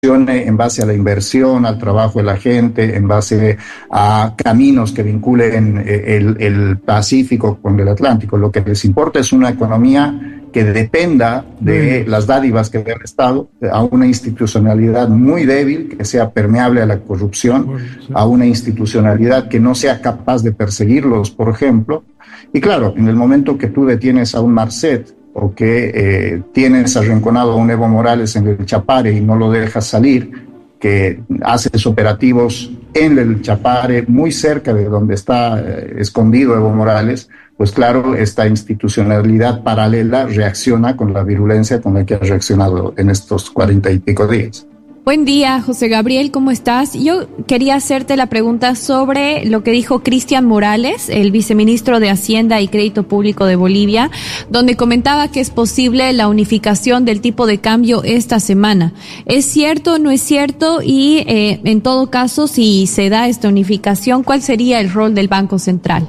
en base a la inversión, al trabajo de la gente, en base a caminos que vinculen el Pacífico con el Atlántico. Lo que les importa es una economía que dependa de las dádivas que dé el Estado, a una institucionalidad muy débil, que sea permeable a la corrupción, a una institucionalidad que no sea capaz de perseguirlos, por ejemplo. Y claro, en el momento que tú detienes a un Marcet, o que tienes arrinconado a un Evo Morales en el Chapare y no lo dejas salir, que haces operativos en el Chapare, muy cerca de donde está escondido Evo Morales, pues claro, esta institucionalidad paralela reacciona con la virulencia con la que ha reaccionado en estos 40 y pico días. Buen día, José Gabriel, ¿cómo estás? Yo quería hacerte la pregunta sobre lo que dijo Cristian Morales, el viceministro de Hacienda y Crédito Público de Bolivia, donde comentaba que es posible la unificación del tipo de cambio esta semana. ¿Es cierto o no es cierto? Y en todo caso, si se da esta unificación, ¿cuál sería el rol del Banco Central?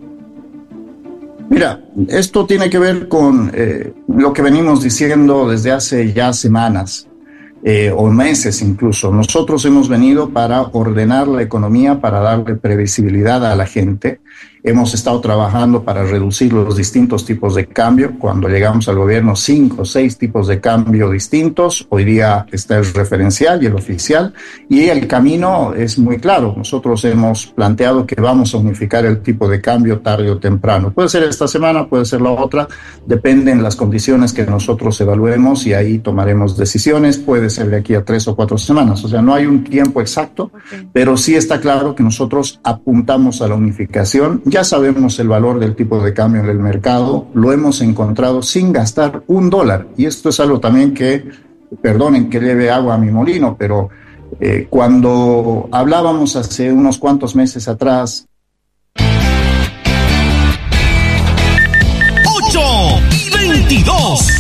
Mira, esto tiene que ver con lo que venimos diciendo desde hace ya semanas. O meses incluso. Nosotros hemos venido para ordenar la economía, para darle previsibilidad a la gente. Hemos estado trabajando para reducir los distintos tipos de cambio. Cuando llegamos al gobierno, 5 o 6 tipos de cambio distintos. Hoy día está el referencial y el oficial. Y el camino es muy claro. Nosotros hemos planteado que vamos a unificar el tipo de cambio tarde o temprano. Puede ser esta semana, puede ser la otra. Dependen las condiciones que nosotros evaluemos y ahí tomaremos decisiones. Puede ser de aquí a 3 o 4 semanas. O sea, no hay un tiempo exacto, pero sí está claro que nosotros apuntamos a la unificación. Ya sabemos el valor del tipo de cambio en el mercado, lo hemos encontrado sin gastar $1. Y esto es algo también que, perdonen que lleve agua a mi molino, pero cuando hablábamos hace unos cuantos meses atrás... 8:22